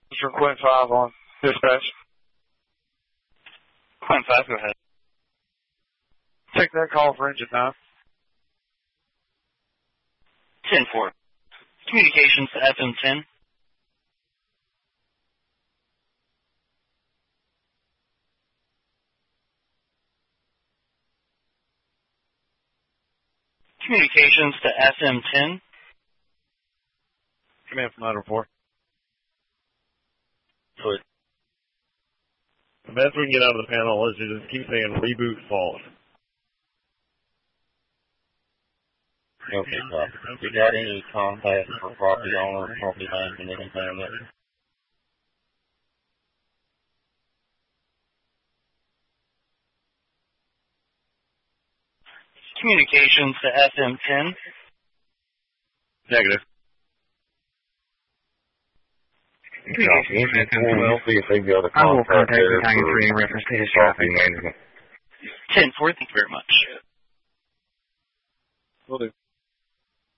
This is for Quint 5 on dispatch. Quint 5, go ahead. Take that call for engine 9. 10-4. Communications to FM10. Communications to SM10. Command from 904. Good. The best we can get out of the panel is to just keep saying reboot false. Okay, copy. You got any contact for property owner, property management, anything like that? Communications to SM10. Negative. We'll see if they've got a I will contact contact there Battalion 3 in for reference to his property traffic. management. 10-4, thank you very much. Will do.